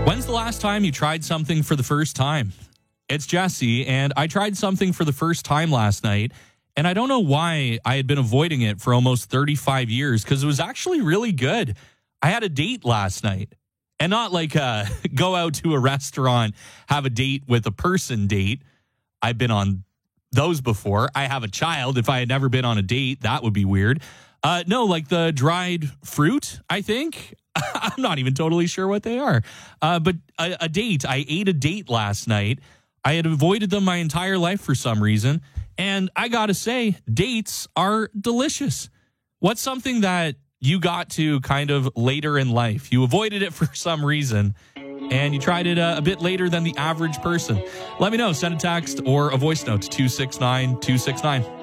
When's the last time you tried something for the first time? It's Jesse, and I tried something for the first time last night, and I don't know why I had been avoiding it for almost 35 years, because it was actually really good. I had a date last night, and not like go out to a restaurant, have a date with a person date. I've been on those before. I have a child. If I had never been on a date, that would be weird. No, like the dried fruit, I think. I'm not even totally sure what they are. But a date. I ate a date last night. I had avoided them my entire life for some reason. And I got to say, dates are delicious. What's something that you got to kind of later in life? You avoided it for some reason, and you tried it a bit later than the average person. Let me know. Send a text or a voice note to 269-269.